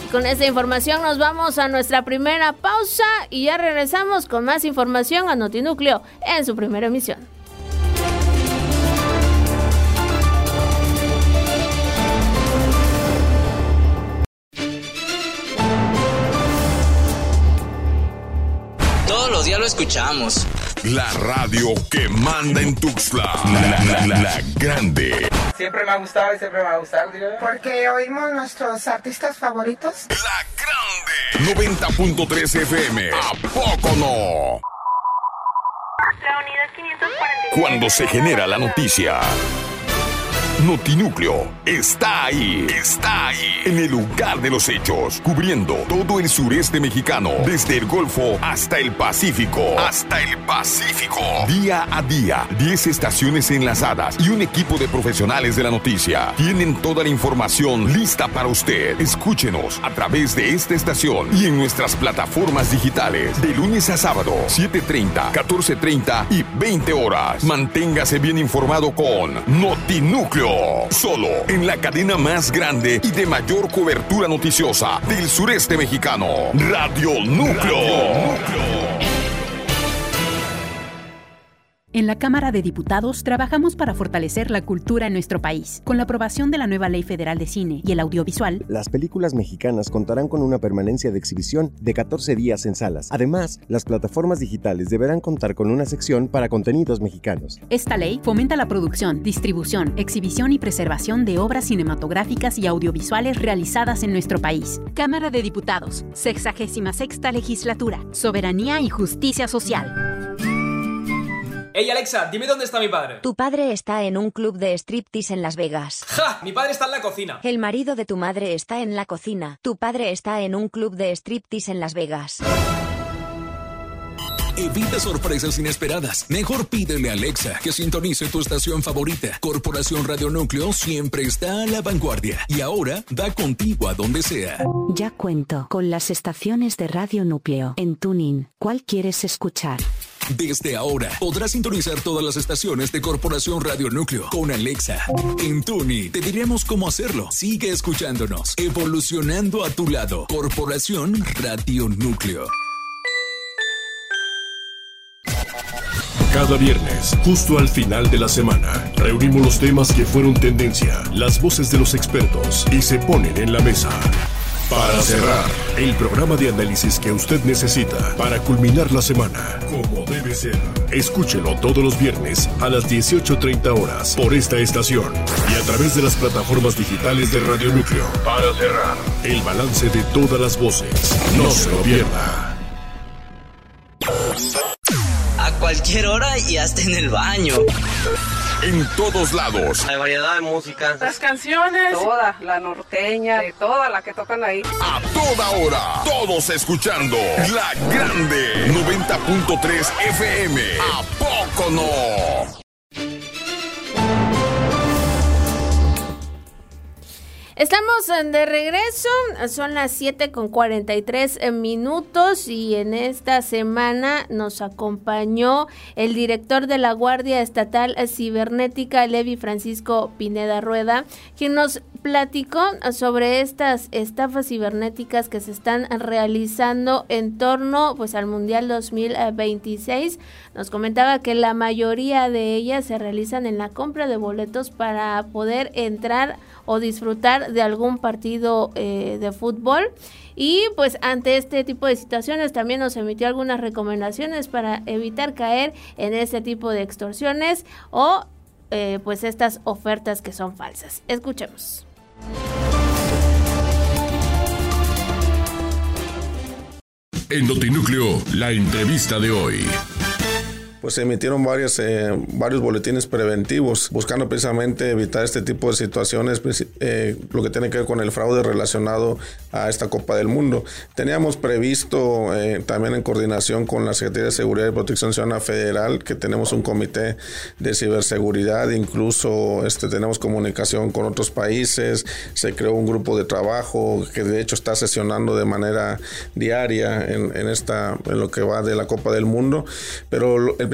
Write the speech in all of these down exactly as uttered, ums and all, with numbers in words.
Con esta información nos vamos a nuestra primera pausa y ya regresamos con más información a Notinúcleo en su primera emisión. Todos los días lo escuchamos. La radio que manda en Tuxtla. La, la, la, la grande. Siempre me ha gustado y siempre me va a gustar, digo. Porque oímos nuestros artistas favoritos. La grande. noventa punto tres F M. ¿A poco no? La unidad quinientos cuarenta y siete. Cuando se genera la noticia, Notinúcleo está ahí, está ahí, en el lugar de los hechos, cubriendo todo el sureste mexicano, desde el Golfo hasta el Pacífico, hasta el Pacífico. Día a día, diez estaciones enlazadas y un equipo de profesionales de la noticia tienen toda la información lista para usted. Escúchenos a través de esta estación y en nuestras plataformas digitales, de lunes a sábado, siete treinta, catorce treinta y veinte horas. Manténgase bien informado con Notinúcleo. Solo en la cadena más grande y de mayor cobertura noticiosa del sureste mexicano, Radio Núcleo. Radio Núcleo. En la Cámara de Diputados trabajamos para fortalecer la cultura en nuestro país. Con la aprobación de la nueva Ley Federal de Cine y el Audiovisual, las películas mexicanas contarán con una permanencia de exhibición de catorce días en salas. Además, las plataformas digitales deberán contar con una sección para contenidos mexicanos. Esta ley fomenta la producción, distribución, exhibición y preservación de obras cinematográficas y audiovisuales realizadas en nuestro país. Cámara de Diputados, sexagésima sexta legislatura, soberanía y justicia social. Ey, Alexa, dime dónde está mi padre. Tu padre está en un club de striptease en Las Vegas. ¡Ja! Mi padre está en la cocina. El marido de tu madre está en la cocina. Tu padre está en un club de striptease en Las Vegas. Evita sorpresas inesperadas. Mejor pídele a Alexa que sintonice tu estación favorita. Corporación Radio Núcleo siempre está a la vanguardia y ahora da contigo a donde sea. Ya cuento con las estaciones de Radio Núcleo en TuneIn. ¿Cuál quieres escuchar? Desde ahora podrás sintonizar todas las estaciones de Corporación Radio Núcleo con Alexa. En TuneIn te diremos cómo hacerlo. Sigue escuchándonos, evolucionando a tu lado. Corporación Radio Núcleo. Cada viernes, justo al final de la semana, reunimos los temas que fueron tendencia, las voces de los expertos y se ponen en la mesa. Para cerrar, el programa de análisis que usted necesita para culminar la semana, como debe ser. Escúchelo todos los viernes a las dieciocho treinta horas por esta estación y a través de las plataformas digitales de Radio Núcleo. Para cerrar, el balance de todas las voces. No se lo pierda. A cualquier hora y hasta en el baño. En todos lados. Hay variedad de música. Las canciones, toda, la norteña, de toda la que tocan ahí. A toda hora, todos escuchando La Grande noventa punto tres F M. ¿A poco no? Estamos de regreso, son las siete con cuarenta y tres minutos y en esta semana nos acompañó el director de la Guardia Estatal Cibernética, Levi Francisco Pineda Rueda, quien nos platicó sobre estas estafas cibernéticas que se están realizando en torno pues al Mundial dos mil veintiséis. Nos comentaba que la mayoría de ellas se realizan en la compra de boletos para poder entrar o disfrutar de algún partido eh, de fútbol. Y pues ante este tipo de situaciones también nos emitió algunas recomendaciones para evitar caer en este tipo de extorsiones o eh, pues estas ofertas que son falsas. Escuchemos. En Notinúcleo, la entrevista de hoy. Pues se emitieron varios, eh, varios boletines preventivos buscando precisamente evitar este tipo de situaciones, eh, lo que tiene que ver con el fraude relacionado a esta Copa del Mundo. Teníamos previsto eh, también en coordinación con la Secretaría de Seguridad y Protección Ciudadana Federal que tenemos un comité de ciberseguridad, incluso este, tenemos comunicación con otros países, se creó un grupo de trabajo que de hecho está sesionando de manera diaria en, en, esta, en lo que va de la Copa del Mundo, pero el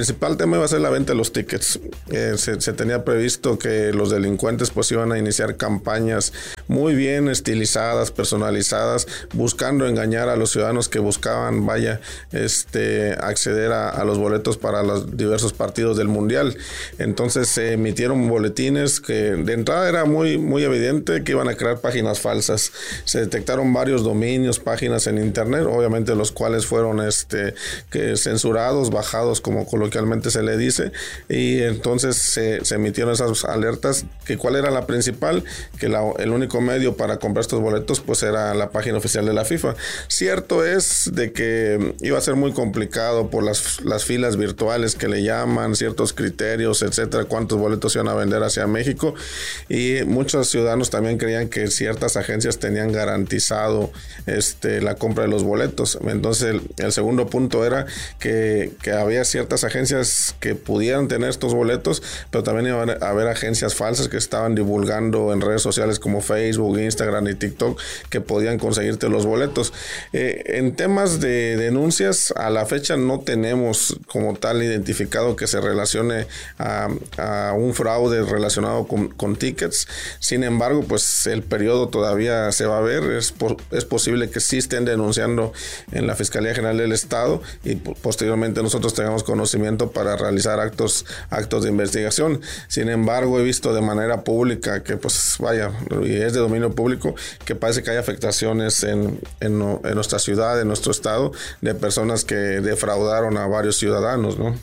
principal tema iba a ser la venta de los tickets. Eh, se, se tenía previsto que los delincuentes pues iban a iniciar campañas muy bien estilizadas, personalizadas, buscando engañar a los ciudadanos que buscaban, vaya, este, acceder a, a los boletos para los diversos partidos del Mundial. Entonces se emitieron boletines que de entrada era muy, muy evidente que iban a crear páginas falsas. Se detectaron varios dominios, páginas en internet, obviamente los cuales fueron este, que censurados, bajados como coloquialmente se le dice, y entonces se, se emitieron esas alertas, que cuál era la principal, que la, el único medio para comprar estos boletos pues era la página oficial de la FIFA. Cierto es de que iba a ser muy complicado por las, las filas virtuales que le llaman, ciertos criterios, etcétera, cuántos boletos iban a vender hacia México, y muchos ciudadanos también creían que ciertas agencias tenían garantizado este, la compra de los boletos. Entonces el, el segundo punto era que, que había ciertas agencias que pudieran tener estos boletos, pero también iba a haber agencias falsas que estaban divulgando en redes sociales como Facebook, Instagram y TikTok que podían conseguirte los boletos. Eh, en temas de denuncias, a la fecha no tenemos como tal identificado que se relacione a, a un fraude relacionado con, con tickets. Sin embargo, pues el periodo todavía se va a ver. Es, por, es posible que sí estén denunciando en la Fiscalía General del Estado y posteriormente nosotros tengamos conocimiento para realizar actos, actos de investigación. Sin embargo, he visto de manera pública que pues vaya, y es de dominio público, que parece que hay afectaciones en, en, en nuestra ciudad, en nuestro estado, de personas que defraudaron a varios ciudadanos, ¿no?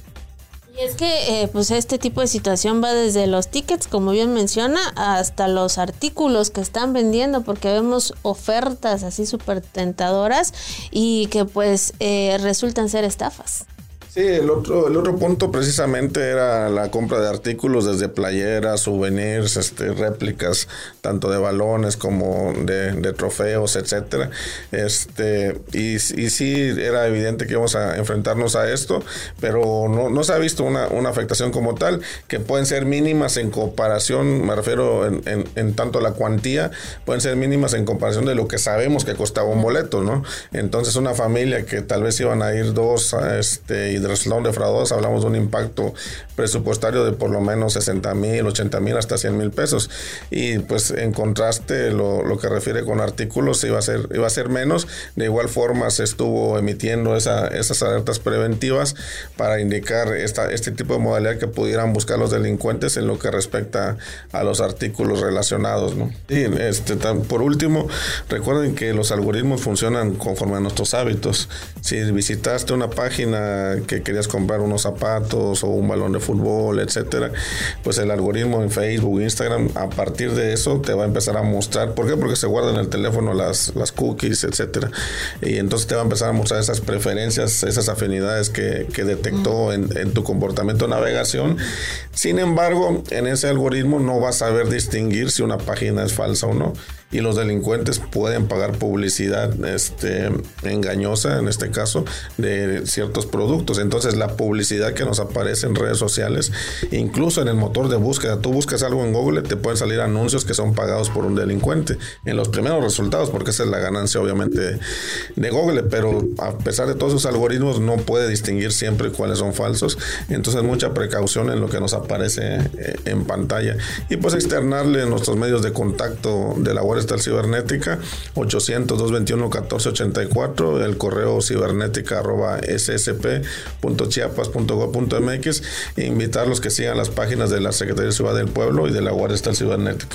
Y es que eh, pues este tipo de situación va desde los tickets, como bien menciona, hasta los artículos que están vendiendo, porque vemos ofertas así súper tentadoras y que pues eh, resultan ser estafas. Sí, el otro, el otro punto precisamente era la compra de artículos desde playeras, souvenirs, este, réplicas, tanto de balones como de, de trofeos, etcétera. Este, y, y sí era evidente que íbamos a enfrentarnos a esto, pero no, no se ha visto una, una afectación como tal, que pueden ser mínimas en comparación, me refiero en, en, en tanto la cuantía, pueden ser mínimas en comparación de lo que sabemos que costaba un boleto, ¿no? Entonces una familia que tal vez iban a ir dos, este, y de resultados defraudados, hablamos de un impacto presupuestario de por lo menos sesenta mil, ochenta mil hasta cien mil pesos, y pues en contraste lo, lo que refiere con artículos iba a ser, iba a ser menos. De igual forma se estuvo emitiendo esa, esas alertas preventivas para indicar esta, este tipo de modalidad que pudieran buscar los delincuentes en lo que respecta a los artículos relacionados, ¿no? Y este, por último, recuerden que los algoritmos funcionan conforme a nuestros hábitos. Si visitaste una página que querías comprar unos zapatos o un balón de fútbol, etcétera, pues el algoritmo en Facebook, Instagram, a partir de eso te va a empezar a mostrar. ¿Por qué? Porque se guardan en el teléfono las, las cookies, etcétera, y entonces te va a empezar a mostrar esas preferencias, esas afinidades que, que detectó en, en tu comportamiento de navegación. Sin embargo, en ese algoritmo no vas a saber distinguir si una página es falsa o no, y los delincuentes pueden pagar publicidad este, engañosa, en este caso, de ciertos productos. Entonces la publicidad que nos aparece en redes sociales, incluso en el motor de búsqueda, tú buscas algo en Google, te pueden salir anuncios que son pagados por un delincuente en los primeros resultados, porque esa es la ganancia obviamente de Google, pero a pesar de todos esos algoritmos no puede distinguir siempre cuáles son falsos. Entonces mucha precaución en lo que nos aparece en pantalla, y pues externarle nuestros medios de contacto de la Guardia Estatal Cibernética, ochocientos, doscientos veintiuno, catorce ochenta y cuatro, el correo cibernética arroba s s p punto chiapas punto gov punto m x, e invitarlos que sigan las páginas de la Secretaría de Ciudad del Pueblo y de la Guardia Estatal Cibernética.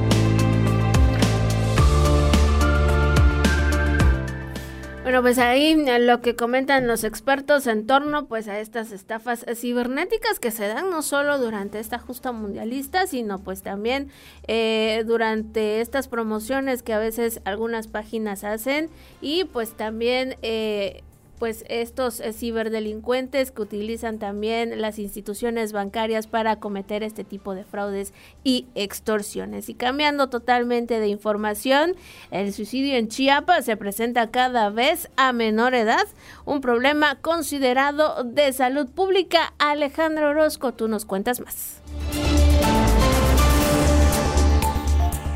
Bueno, pues ahí lo que comentan los expertos en torno pues a estas estafas cibernéticas que se dan no solo durante esta justa mundialista, sino pues también eh, durante estas promociones que a veces algunas páginas hacen, y pues también eh, pues estos eh, ciberdelincuentes que utilizan también las instituciones bancarias para cometer este tipo de fraudes y extorsiones. Y cambiando totalmente de información, el suicidio en Chiapas se presenta cada vez a menor edad, un problema considerado de salud pública. Alejandro Orozco, tú nos cuentas más.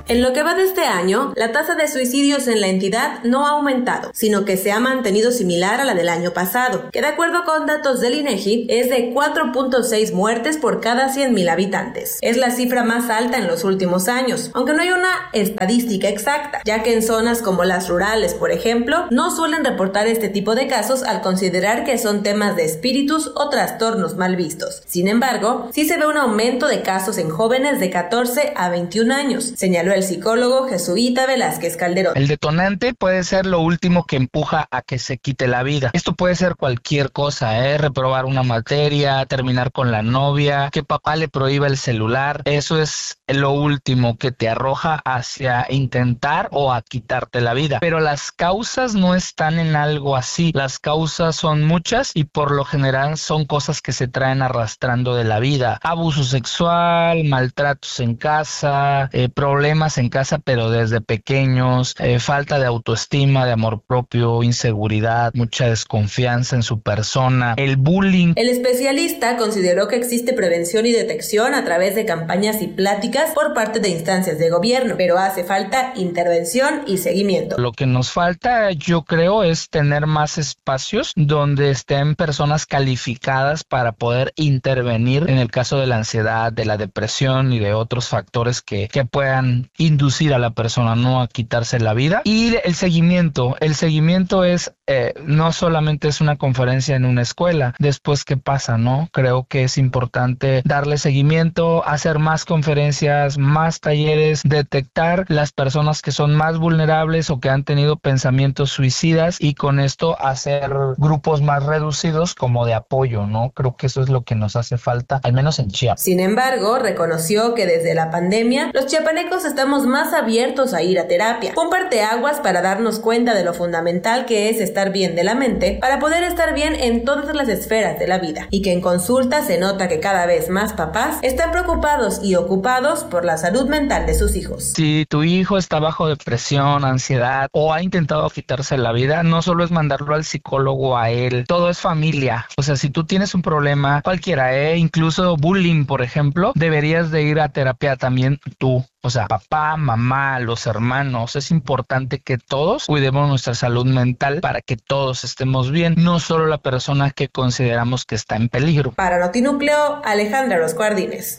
En lo que va de este año, la tasa de suicidios en la entidad no ha aumentado, sino que se ha mantenido similar a la del año pasado, que de acuerdo con datos del INEGI es de cuatro punto seis muertes por cada cien mil habitantes. Es la cifra más alta en los últimos años, aunque no hay una estadística exacta, ya que en zonas como las rurales, por ejemplo, no suelen reportar este tipo de casos al considerar que son temas de espíritus o trastornos mal vistos. Sin embargo, sí se ve un aumento de casos en jóvenes de catorce a veintiún años, señaló el psicólogo jesuita Velázquez Calderón. El detonante puede ser lo último que empuja a que se quite la vida. Esto puede ser cualquier cosa, ¿eh? Reprobar una materia, terminar con la novia, que papá le prohíba el celular. Eso es lo último que te arroja hacia intentar o a quitarte la vida. Pero las causas no están en algo así. Las causas son muchas y por lo general son cosas que se traen arrastrando de la vida. Abuso sexual, maltratos en casa, eh, problemas en casa pero desde pequeños, eh, falta de autoestima, de amor propio, inseguridad, mucha desconfianza en su persona, el bullying. El especialista consideró que existe prevención y detección a través de campañas y pláticas por parte de instancias de gobierno, pero hace falta intervención y seguimiento. Lo que nos falta, yo creo, es tener más espacios donde estén personas calificadas para poder intervenir en el caso de la ansiedad, de la depresión y de otros factores que, que puedan inducir a la persona no a quitarse la vida. Y el seguimiento, el seguimiento es eh, no solamente es una conferencia en una escuela, después qué pasa, ¿no? Creo que es importante darle seguimiento, hacer más conferencias, más talleres, detectar las personas que son más vulnerables o que han tenido pensamientos suicidas y con esto hacer grupos más reducidos como de apoyo, ¿no? Creo que eso es lo que nos hace falta, al menos en Chiapas. Sin embargo, reconoció que desde la pandemia los chiapanecos estamos más abiertos a ir a terapia. Fue un parteaguas para darnos cuenta de lo fundamental que es estar bien de la mente para poder estar bien en todas las esferas de la vida, y que en consulta se nota que cada vez más papás están preocupados y ocupados por la salud mental de sus hijos. Si tu hijo está bajo depresión, ansiedad o ha intentado quitarse la vida, no solo es mandarlo al psicólogo a él, todo es familia. O sea, si tú tienes un problema cualquiera, ¿eh? incluso bullying, por ejemplo, deberías de ir a terapia también tú. O sea, papá, mamá, los hermanos, es importante que todos cuidemos nuestra salud mental para que todos estemos bien, no solo la persona que consideramos que está en peligro. Para Notinúcleo, Alejandra Orozco Ardínez.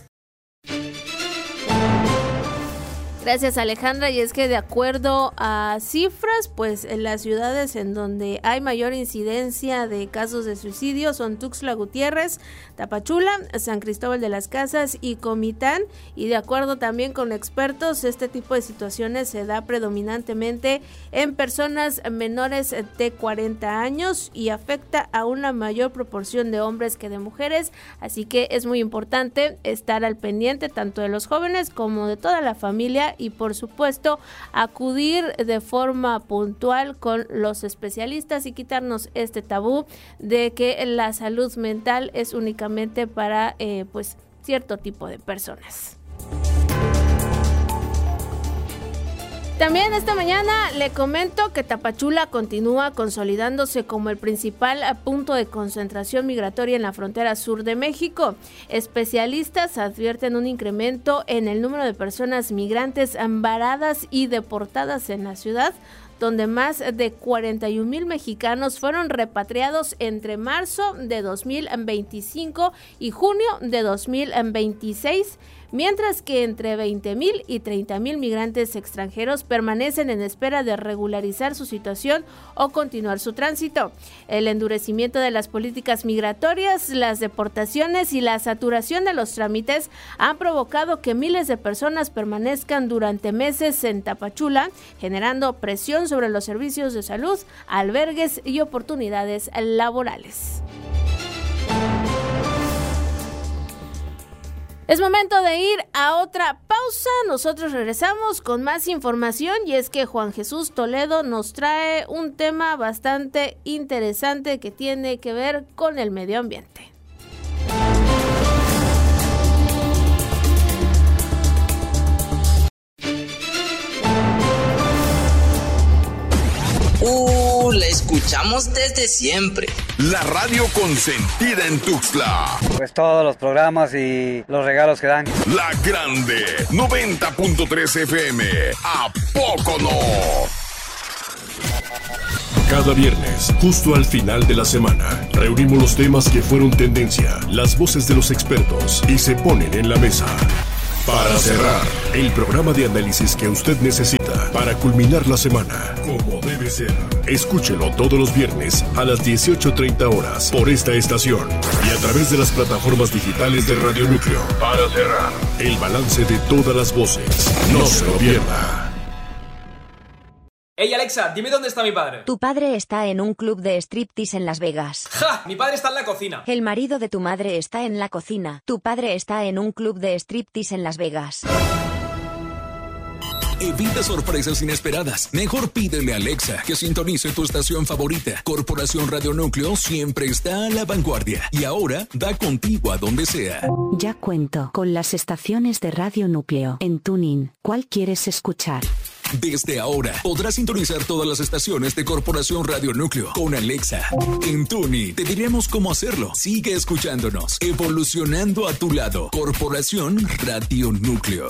Gracias, Alejandra. Y es que de acuerdo a cifras, pues en las ciudades en donde hay mayor incidencia de casos de suicidio son Tuxtla Gutiérrez, Tapachula, San Cristóbal de las Casas y Comitán. Y de acuerdo también con expertos, este tipo de situaciones se da predominantemente en personas menores de cuarenta años y afecta a una mayor proporción de hombres que de mujeres. Así que es muy importante estar al pendiente tanto de los jóvenes como de toda la familia, y por supuesto acudir de forma puntual con los especialistas y quitarnos este tabú de que la salud mental es únicamente para eh, pues cierto tipo de personas. También esta mañana le comento que Tapachula continúa consolidándose como el principal punto de concentración migratoria en la frontera sur de México. Especialistas advierten un incremento en el número de personas migrantes varadas y deportadas en la ciudad, donde más de cuarenta y un mil mexicanos fueron repatriados entre marzo de dos mil veinticinco y junio de dos mil veintiséis, mientras que entre veinte mil y treinta mil migrantes extranjeros permanecen en espera de regularizar su situación o continuar su tránsito. El endurecimiento de las políticas migratorias, las deportaciones y la saturación de los trámites han provocado que miles de personas permanezcan durante meses en Tapachula, generando presión sobre los servicios de salud, albergues y oportunidades laborales. Es momento de ir a otra pausa. Nosotros regresamos con más información, y es que Juan Jesús Toledo nos trae un tema bastante interesante que tiene que ver con el medio ambiente. Uh, la escuchamos desde siempre. La radio consentida en Tuxtla. Pues todos los programas y los regalos que dan. La Grande, noventa punto tres F M. ¿A poco no? Cada viernes, justo al final de la semana, reunimos los temas que fueron tendencia, las voces de los expertos y se ponen en la mesa. Para cerrar, el programa de análisis que usted necesita para culminar la semana, como debe ser. Escúchelo todos los viernes a las dieciocho treinta horas por esta estación y a través de las plataformas digitales de Radio Núcleo. Para cerrar, el balance de todas las voces. No se lo pierda. Ey, Alexa, dime dónde está mi padre. Tu padre está en un club de striptease en Las Vegas. ¡Ja! Mi padre está en la cocina. El marido de tu madre está en la cocina. Tu padre está en un club de striptease en Las Vegas. Evita sorpresas inesperadas. Mejor pídele a Alexa que sintonice tu estación favorita. Corporación Radio Núcleo siempre está a la vanguardia y ahora da contigo a donde sea. Ya cuento con las estaciones de Radio Núcleo en TuneIn. ¿Cuál quieres escuchar? Desde ahora podrás sintonizar todas las estaciones de Corporación Radio Núcleo con Alexa. En TuneIn te diremos cómo hacerlo. Sigue escuchándonos, evolucionando a tu lado. Corporación Radio Núcleo.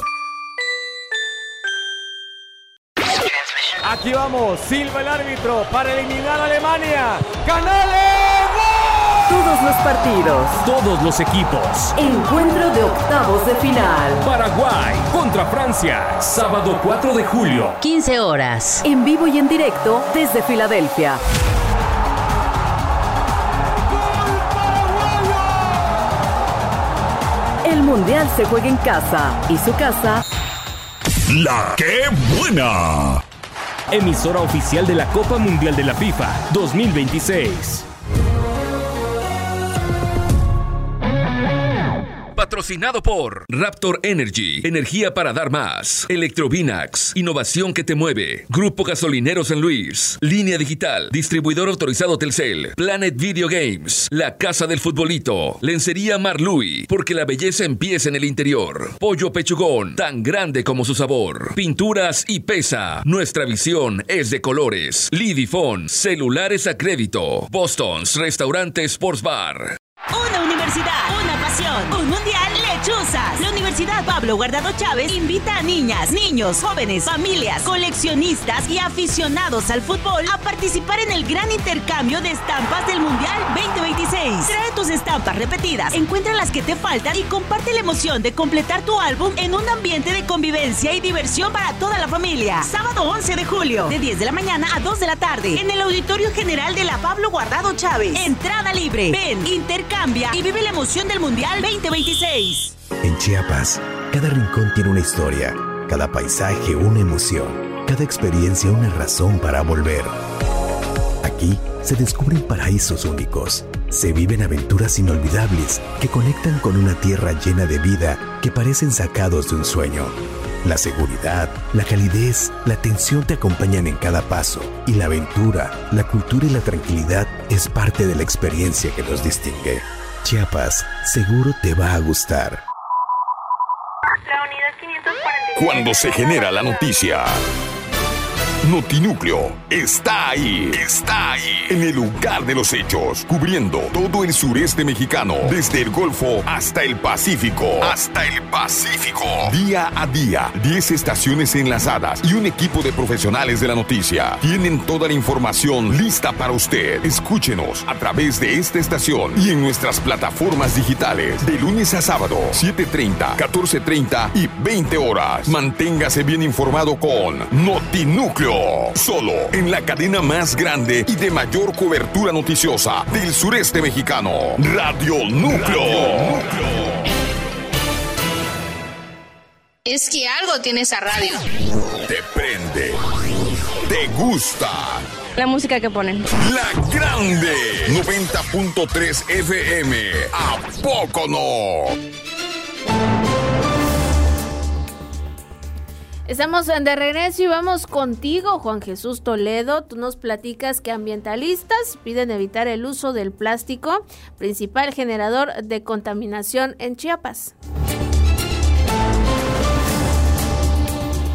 Aquí vamos, silba el árbitro para eliminar a Alemania. ¡Canales! ¡Gol! Todos los partidos, todos los equipos. Encuentro de octavos de final. Paraguay contra Francia, sábado cuatro de julio. quince horas. En vivo y en directo desde Filadelfia. El Mundial se juega en casa y su casa... ¡La qué buena! Emisora oficial de la Copa Mundial de la FIFA dos mil veintiséis. Patrocinado por Raptor Energy, energía para dar más. Electrovinax, innovación que te mueve. Grupo Gasolinero San Luis. Línea Digital, distribuidor autorizado Telcel. Planet Video Games, la casa del futbolito. Lencería Marlui, porque la belleza empieza en el interior. Pollo Pechugón, tan grande como su sabor. Pinturas y Pesa, nuestra visión es de colores. Lidifón, celulares a crédito. Boston's Restaurante Sports Bar. Una universidad, una pasión, un mundial, lechuzas. La Universidad Pablo Guardado Chávez invita a niñas, niños, jóvenes, familias, coleccionistas y aficionados al fútbol a participar en el gran intercambio de estampas del Mundial veinte veintiséis. Trae tus estampas repetidas, encuentra las que te faltan y comparte la emoción de completar tu álbum en un ambiente de convivencia y diversión para toda la familia. Sábado once de julio, de diez de la mañana a dos de la tarde, en el Auditorio General de la Pablo Guardado Chávez. Entrada libre. Ven, intercambia y vive la emoción del Mundial veinte veintiséis. En Chiapas, cada rincón tiene una historia, cada paisaje una emoción, cada experiencia una razón para volver. Aquí se descubren paraísos únicos, se viven aventuras inolvidables que conectan con una tierra llena de vida que parecen sacados de un sueño. La seguridad, la calidez, la atención te acompañan en cada paso y la aventura, la cultura y la tranquilidad es parte de la experiencia que nos distingue. Chiapas, seguro te va a gustar. La unidad quinientos cuarenta y siete. Cuando se genera la noticia, Notinúcleo está ahí, está ahí, en el lugar de los hechos, cubriendo todo el sureste mexicano, desde el Golfo hasta el Pacífico, hasta el Pacífico. Día a día, diez estaciones enlazadas y un equipo de profesionales de la noticia. Tienen toda la información lista para usted. Escúchenos a través de esta estación y en nuestras plataformas digitales, de lunes a sábado, siete treinta, catorce treinta y veinte horas. Manténgase bien informado con Notinúcleo. Solo en la cadena más grande y de mayor cobertura noticiosa del sureste mexicano, Radio Núcleo. Radio Núcleo. Es que algo tiene esa radio. Te prende. Te gusta. La música que ponen. La Grande. noventa punto tres F M. ¿A poco no? Estamos de regreso y vamos contigo, Juan Jesús Toledo. Tú nos platicas que ambientalistas piden evitar el uso del plástico, principal generador de contaminación en Chiapas.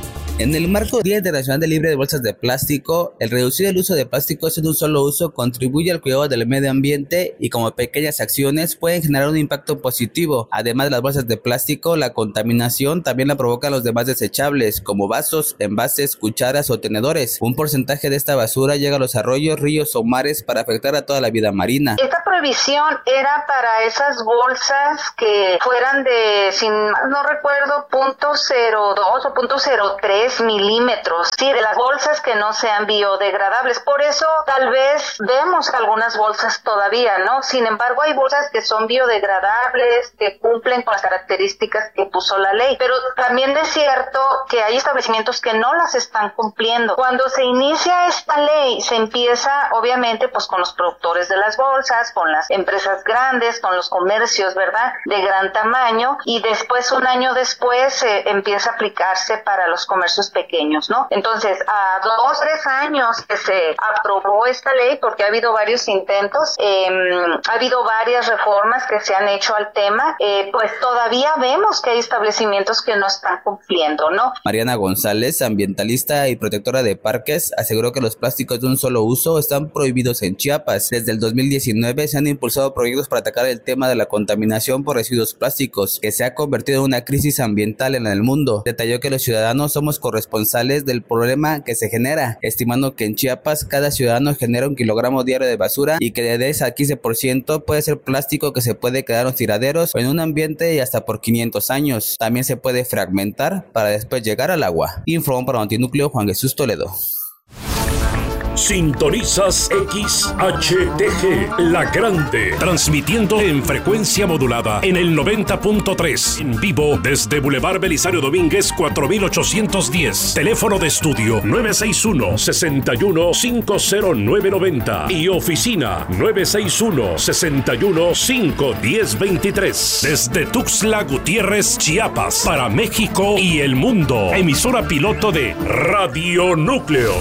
En el marco del Día Internacional de Libre de Bolsas de Plástico, el reducir el uso de plásticos en un solo uso contribuye al cuidado del medio ambiente y como pequeñas acciones pueden generar un impacto positivo. Además de las bolsas de plástico, la contaminación también la provocan los demás desechables, como vasos, envases, cucharas o tenedores. Un porcentaje de esta basura llega a los arroyos, ríos o mares para afectar a toda la vida marina. Esta prohibición era para esas bolsas que fueran de, sin no recuerdo, punto cero dos o punto cero tres milímetros, sí, de las bolsas que no sean biodegradables. Por eso tal vez vemos algunas bolsas todavía, ¿no? Sin embargo, hay bolsas que son biodegradables, que cumplen con las características que puso la ley. Pero también es cierto que hay establecimientos que no las están cumpliendo. Cuando se inicia esta ley, se empieza, obviamente, pues con los productores de las bolsas, con las empresas grandes, con los comercios, ¿verdad?, de gran tamaño, y después, un año después, eh, empieza a aplicarse para los comercios pequeños, ¿no? Entonces, a dos, tres años que se aprobó esta ley, porque ha habido varios intentos, eh, ha habido varias reformas que se han hecho al tema, eh, pues todavía vemos que hay establecimientos que no están cumpliendo, ¿no? Mariana González, ambientalista y protectora de parques, aseguró que los plásticos de un solo uso están prohibidos en Chiapas. Desde el dos mil diecinueve se han impulsado proyectos para atacar el tema de la contaminación por residuos plásticos, que se ha convertido en una crisis ambiental en el mundo. Detalló que los ciudadanos somos corresponsales del problema que se genera, estimando que en Chiapas cada ciudadano genera un kilogramo diario de basura y que de diez a quince por ciento puede ser plástico que se puede quedar en los tiraderos o en un ambiente y hasta por quinientos años. También se puede fragmentar para después llegar al agua. Informó para Notinúcleo Juan Jesús Toledo. Sintonizas X H T G, La Grande, transmitiendo en frecuencia modulada en el noventa punto tres, en vivo desde Boulevard Belisario Domínguez cuatro mil ochocientos diez, teléfono de estudio nueve seis uno, seis uno cinco cero nueve nueve cero y oficina nueve seis uno, seis uno cinco uno cero dos tres, desde Tuxtla Gutiérrez, Chiapas, para México y el mundo, emisora piloto de Radio Núcleo.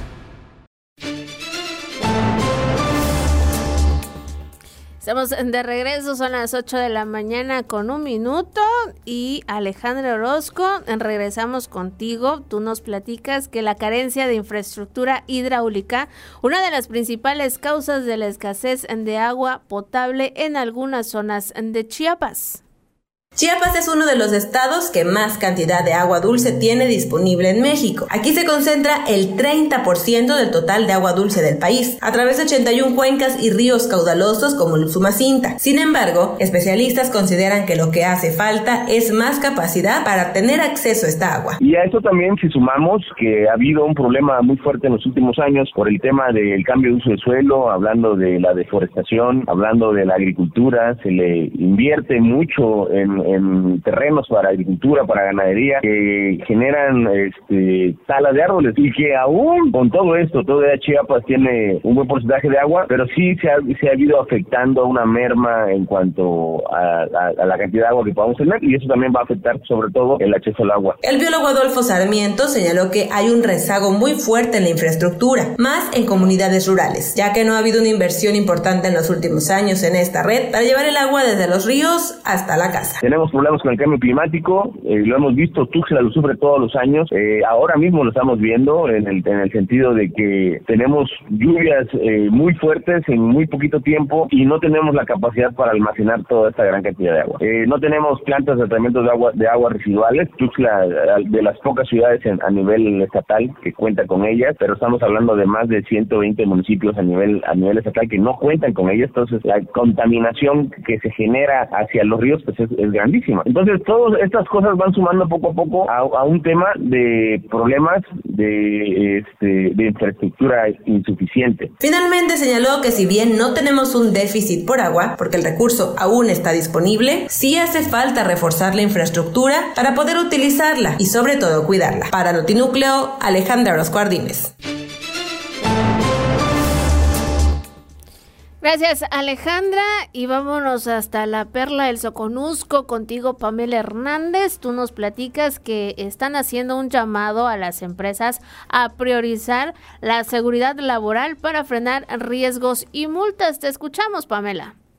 Estamos de regreso, son las ocho de la mañana con un minuto y Alejandra Orozco, regresamos contigo. Tú nos platicas que la carencia de infraestructura hidráulica, una de las principales causas de la escasez de agua potable en algunas zonas de Chiapas. Chiapas es uno de los estados que más cantidad de agua dulce tiene disponible en México. Aquí se concentra el treinta por ciento del total de agua dulce del país, a través de ochenta y una cuencas y ríos caudalosos como el Usumacinta. Sin embargo, especialistas consideran que lo que hace falta es más capacidad para tener acceso a esta agua. Y a esto también si sumamos que ha habido un problema muy fuerte en los últimos años por el tema del cambio de uso de suelo, hablando de la deforestación, hablando de la agricultura, se le invierte mucho en en terrenos para agricultura, para ganadería, que generan este, talas de árboles, y que aún con todo esto, todavía Chiapas tiene un buen porcentaje de agua, pero sí se ha, se ha ido afectando a una merma en cuanto a, a, a la cantidad de agua que podamos tener, y eso también va a afectar sobre todo el acceso al agua. El biólogo Adolfo Sarmiento señaló que hay un rezago muy fuerte en la infraestructura, más en comunidades rurales, ya que no ha habido una inversión importante en los últimos años en esta red para llevar el agua desde los ríos hasta la casa. Tenemos problemas con el cambio climático, eh, lo hemos visto, Tuxtla lo sufre todos los años, eh, ahora mismo lo estamos viendo en el, en el sentido de que tenemos lluvias eh, muy fuertes en muy poquito tiempo y no tenemos la capacidad para almacenar toda esta gran cantidad de agua. Eh, no tenemos plantas de tratamiento de agua de aguas residuales, Tuxtla de las pocas ciudades en, a nivel estatal que cuenta con ellas, pero estamos hablando de más de ciento veinte municipios a nivel a nivel estatal que no cuentan con ellas, entonces la contaminación que se genera hacia los ríos pues es, es grandísima. Entonces todas estas cosas van sumando poco a poco a, a un tema de problemas de, este, de infraestructura insuficiente. Finalmente señaló que si bien no tenemos un déficit por agua, porque el recurso aún está disponible, sí hace falta reforzar la infraestructura para poder utilizarla y sobre todo cuidarla. Para Notinúcleo, Alejandra Orozco Ardínez. Gracias, Alejandra, y vámonos hasta la Perla del Soconusco contigo, Pamela Hernández. Tú nos platicas que están haciendo un llamado a las empresas a priorizar la seguridad laboral para frenar riesgos y multas. Te escuchamos, Pamela.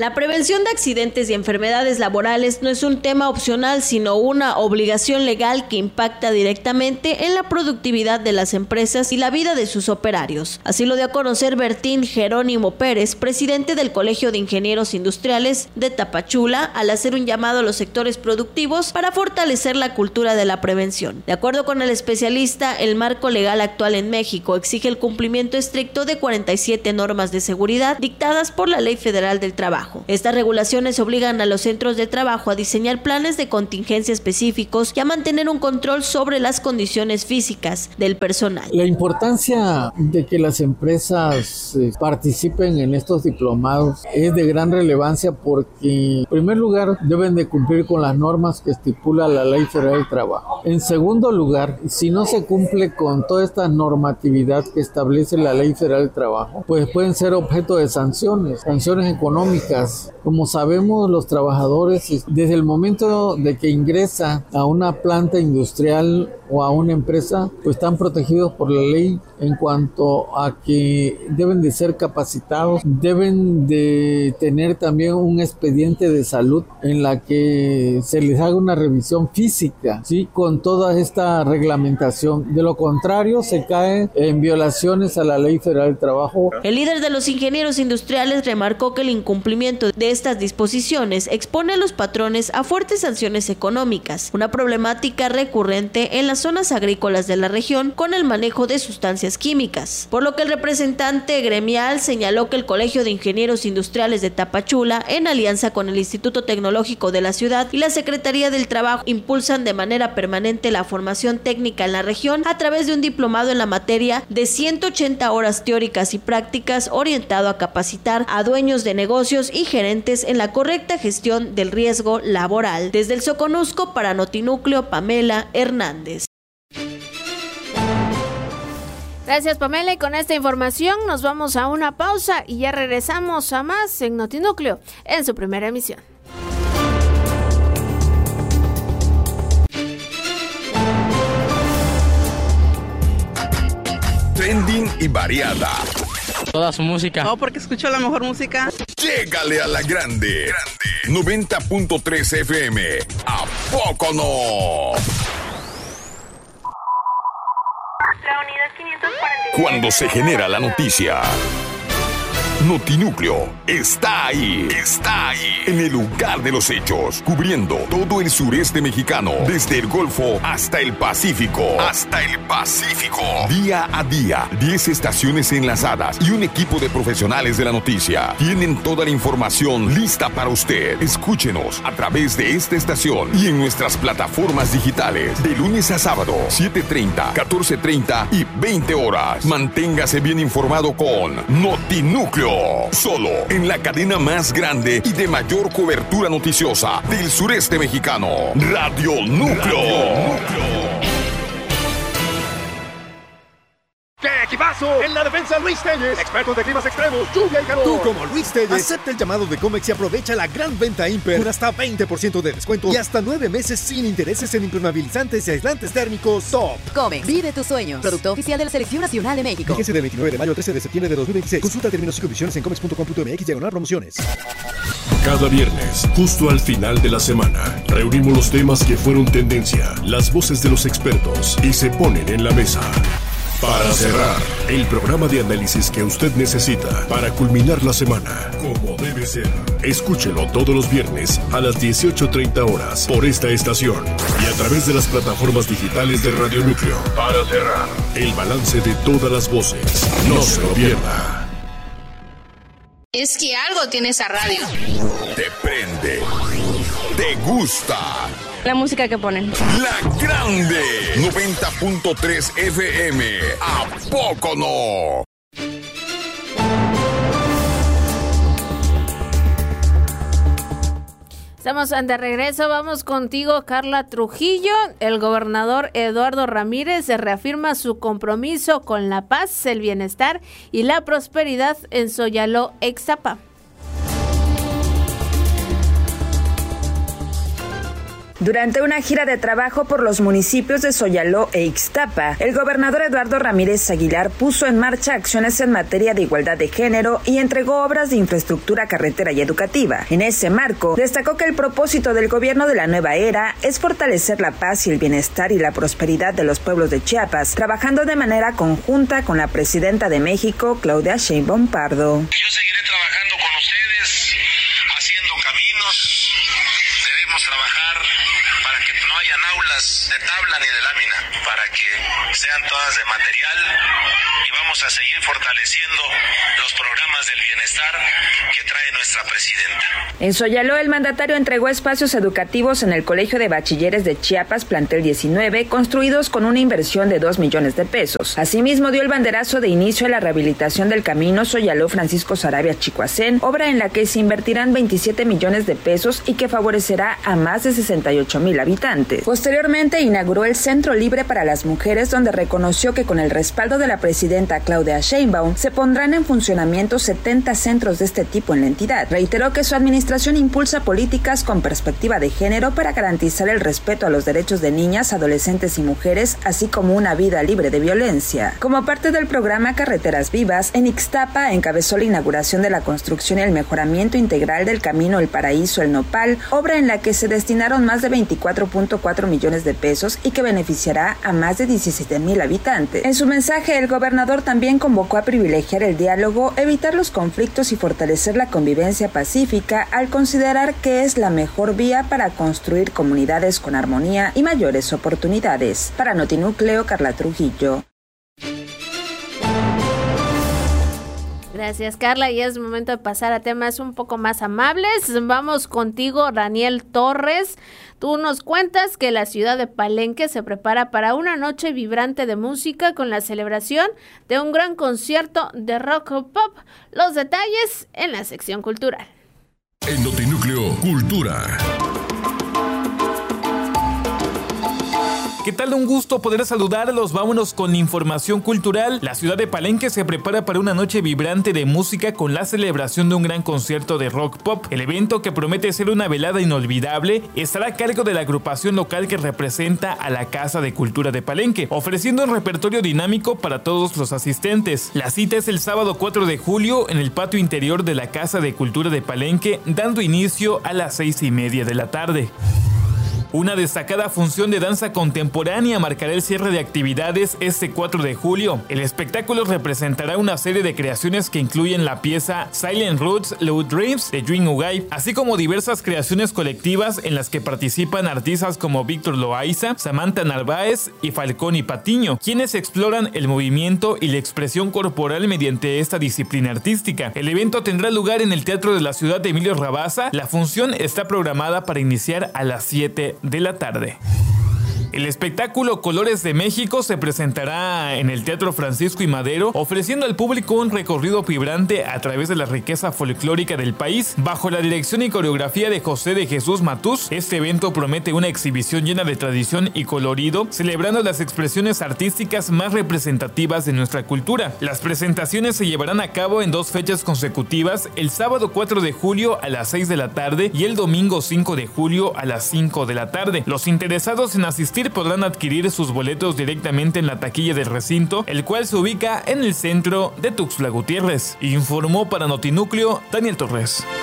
La prevención de accidentes y enfermedades laborales no es un tema opcional, sino una obligación legal que impacta directamente en la productividad de las empresas y la vida de sus operarios. Así lo dio a conocer Bertín Jerónimo Pérez, presidente del Colegio de Ingenieros Industriales de Tapachula, al hacer un llamado a los sectores productivos para fortalecer la cultura de la prevención. De acuerdo con el especialista, el marco legal actual en México exige el cumplimiento estricto de cuarenta y siete normas de seguridad dictadas por la Ley Federal del Trabajo. Estas regulaciones obligan a los centros de trabajo a diseñar planes de contingencia específicos y a mantener un control sobre las condiciones físicas del personal. La importancia de que las empresas eh, participen en estos diplomados es de gran relevancia porque, en primer lugar, deben de cumplir con las normas que estipula la Ley Federal del Trabajo. En segundo lugar, si no se cumple con toda esta normatividad que establece la Ley Federal del Trabajo, pues pueden ser objeto de sanciones, sanciones económicas. Como sabemos, los trabajadores, desde el momento de que ingresa a una planta industrial o a una empresa, pues están protegidos por la ley en cuanto a que deben de ser capacitados, deben de tener también un expediente de salud en la que se les haga una revisión física, ¿sí? Con toda esta reglamentación. De lo contrario, se cae en violaciones a la Ley Federal del Trabajo. El líder de los ingenieros industriales remarcó que el incumplimiento de estas disposiciones expone a los patrones a fuertes sanciones económicas, una problemática recurrente en las zonas agrícolas de la región con el manejo de sustancias químicas, por lo que el representante gremial señaló que el Colegio de Ingenieros Industriales de Tapachula, en alianza con el Instituto Tecnológico de la ciudad y la Secretaría del Trabajo, impulsan de manera permanente la formación técnica en la región a través de un diplomado en la materia de ciento ochenta horas teóricas y prácticas orientado a capacitar a dueños de negocios y gerentes en la correcta gestión del riesgo laboral. Desde el Soconusco, para Notinúcleo, Pamela Hernández. Gracias, Pamela, y con esta información nos vamos a una pausa y ya regresamos a más en Notinúcleo en su primera emisión. Trending y variada. Toda su música. No, porque escucho la mejor música. Llégale a la grande. grande. noventa punto tres F M. ¿A poco no? La unidad quinientos cuarenta y siete. Cuando se genera la noticia, Notinúcleo está ahí, está ahí, en el lugar de los hechos, cubriendo todo el sureste mexicano, desde el Golfo hasta el Pacífico, hasta el Pacífico. Día a día, diez estaciones enlazadas y un equipo de profesionales de la noticia tienen toda la información lista para usted. Escúchenos a través de esta estación y en nuestras plataformas digitales, de lunes a sábado, siete treinta, catorce treinta y veinte horas. Manténgase bien informado con Notinúcleo. Solo en la cadena más grande y de mayor cobertura noticiosa del sureste mexicano, Radio Núcleo. Radio Núcleo. ¡Qué equipazo! En la defensa, Luis Telles, expertos de climas extremos, lluvia y calor. Tú, como Luis Telles, acepta el llamado de Comex y aprovecha la gran venta Imper con hasta veinte por ciento de descuento y hasta nueve meses sin intereses en impermeabilizantes y aislantes térmicos Top. Comex, vive tus sueños. Producto oficial de la Selección Nacional de México. Fíjense del veintinueve de mayo al trece de septiembre de dos mil veintiséis. Consulta términos y condiciones en comex punto com punto mx diagonal promociones. Cada viernes, justo al final de la semana, reunimos los temas que fueron tendencia, las voces de los expertos y se ponen en la mesa. Para cerrar, el programa de análisis que usted necesita para culminar la semana, como debe ser. Escúchelo todos los viernes a las dieciocho treinta horas por esta estación y a través de las plataformas digitales de Radio Núcleo. Para cerrar, el balance de todas las voces. No se lo pierda. Es que algo tiene esa radio. Te prende. Te gusta. La música que ponen. La grande. noventa punto tres F M. ¿A poco no? Estamos de regreso, vamos contigo, Carla Trujillo. El gobernador Eduardo Ramírez reafirma su compromiso con la paz, el bienestar y la prosperidad en Soyaló, Ixtapa. Durante una gira de trabajo por los municipios de Soyaló e Ixtapa, el gobernador Eduardo Ramírez Aguilar puso en marcha acciones en materia de igualdad de género y entregó obras de infraestructura carretera y educativa. En ese marco, destacó que el propósito del gobierno de la nueva era es fortalecer la paz y el bienestar y la prosperidad de los pueblos de Chiapas, trabajando de manera conjunta con la presidenta de México, Claudia Sheinbaum Pardo. Yo seguiré trabajando con ustedes, haciendo caminos. Debemos trabajar para que no hayan aulas de tabla ni de lámina, para que sean todas de material, y vamos a seguir fortaleciendo los programas del bienestar que trae nuestra presidenta. En Soyaló, el mandatario entregó espacios educativos en el Colegio de Bachilleres de Chiapas, plantel diecinueve, construidos con una inversión de dos millones de pesos. Asimismo, dio el banderazo de inicio a la rehabilitación del camino Soyaló Francisco Sarabia Chicoacén, obra en la que se invertirán veintisiete millones de pesos y que favorecerá a más de sesenta y ocho mil habitantes. Posteriormente, inauguró el Centro Libre para las Mujeres, donde reconoció que con el respaldo de la presidenta Claudia Sheinbaum se pondrán en funcionamiento setenta centros de este tipo en la entidad. Reiteró que su administración impulsa políticas con perspectiva de género para garantizar el respeto a los derechos de niñas, adolescentes y mujeres, así como una vida libre de violencia. Como parte del programa Carreteras Vivas, en Ixtapa encabezó la inauguración de la construcción y el mejoramiento integral del camino El Paraíso El Nopal, obra en la que se destinaron más de veinticuatro punto cuatro millones de pesos y que beneficiará a más de diecisiete mil habitantes. En su mensaje, el gobernador también convocó a privilegiar el diálogo, evitar los conflictos y fortalecer la convivencia pacífica al considerar que es la mejor vía para construir comunidades con armonía y mayores oportunidades. Para Notinúcleo, Carla Trujillo. Gracias, Carla, y es momento de pasar a temas un poco más amables. Vamos contigo, Daniel Torres. Tú nos cuentas que la ciudad de Palenque se prepara para una noche vibrante de música con la celebración de un gran concierto de rock pop. Los detalles en la sección cultural. En Notinúcleo Cultura. ¿Qué tal? Un gusto poder saludarlos. Vámonos con información cultural. La ciudad de Palenque se prepara para una noche vibrante de música con la celebración de un gran concierto de rock pop. El evento, que promete ser una velada inolvidable, estará a cargo de la agrupación local que representa a la Casa de Cultura de Palenque, ofreciendo un repertorio dinámico para todos los asistentes. La cita es el sábado cuatro de julio en el patio interior de la Casa de Cultura de Palenque, dando inicio a las seis y media de la tarde. Una destacada función de danza contemporánea marcará el cierre de actividades este cuatro de julio. El espectáculo representará una serie de creaciones que incluyen la pieza Silent Roots, Low Dreams de Dream Ugay, así como diversas creaciones colectivas en las que participan artistas como Víctor Loaiza, Samantha Narváez y Falcón y Patiño, quienes exploran el movimiento y la expresión corporal mediante esta disciplina artística. El evento tendrá lugar en el Teatro de la Ciudad de Emilio Rabasa. La función está programada para iniciar a las siete de la tarde. El espectáculo Colores de México se presentará en el Teatro Francisco y Madero, ofreciendo al público un recorrido vibrante a través de la riqueza folclórica del país. Bajo la dirección y coreografía de José de Jesús Matús, este evento promete una exhibición llena de tradición y colorido, celebrando las expresiones artísticas más representativas de nuestra cultura. Las presentaciones se llevarán a cabo en dos fechas consecutivas, el sábado cuatro de julio a las seis de la tarde y el domingo cinco de julio a las cinco de la tarde. Los interesados en asistir podrán adquirir sus boletos directamente en la taquilla del recinto, el cual se ubica en el centro de Tuxtla Gutiérrez. Informó para Notinúcleo Daniel Torres.